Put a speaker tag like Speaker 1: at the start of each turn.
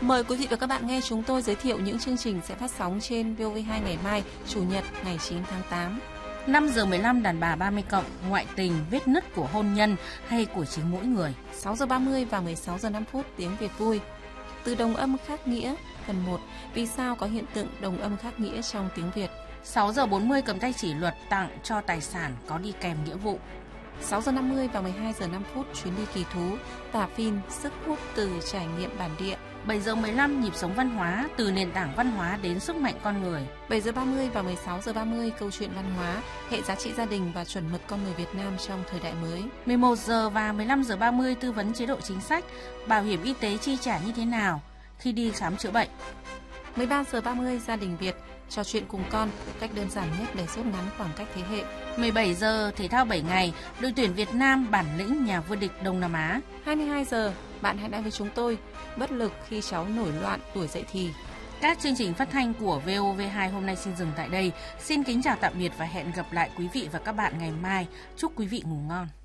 Speaker 1: Mời quý vị và các bạn nghe chúng tôi giới thiệu những chương trình sẽ phát sóng trên VOV2 ngày mai, Chủ nhật ngày 9 tháng 8.
Speaker 2: 5 giờ 15 đàn bà 30 cộng, ngoại tình, vết nứt của hôn nhân hay của chính mỗi người.
Speaker 1: 6 giờ 30 và 16 giờ 5 phút tiếng Việt vui. Từ đồng âm khác nghĩa, phần 1, vì sao có hiện tượng đồng âm khác nghĩa trong tiếng Việt.
Speaker 2: 6 giờ 40 cầm tay chỉ luật tặng cho tài sản có đi kèm nghĩa vụ.
Speaker 1: 6 giờ 50 và 12 giờ 5 phút chuyến đi kỳ thú, tả phim sức hút từ trải nghiệm bản địa.
Speaker 2: 7 giờ 15 nhịp sống văn hóa, từ nền tảng văn hóa đến sức mạnh con người.
Speaker 1: 7 giờ 30 và 16 giờ 30 câu chuyện văn hóa, hệ giá trị gia đình và chuẩn mực con người Việt Nam trong thời đại mới.
Speaker 2: 11 giờ và 15 giờ 30 tư vấn chế độ chính sách, bảo hiểm y tế chi trả như thế nào khi đi khám chữa bệnh.
Speaker 1: 13 giờ 30 gia đình Việt, trò chuyện cùng con, cách đơn giản nhất để rút ngắn khoảng cách thế hệ.
Speaker 2: 17 giờ thể thao 7 ngày, đội tuyển Việt Nam bản lĩnh nhà vô địch Đông Nam Á.
Speaker 1: 22 giờ, bạn hãy nói với chúng tôi, bất lực khi cháu nổi loạn tuổi dậy thì.
Speaker 2: Các chương trình phát thanh của VOV2 hôm nay xin dừng tại đây. Xin kính chào tạm biệt và hẹn gặp lại quý vị và các bạn ngày mai. Chúc quý vị ngủ ngon.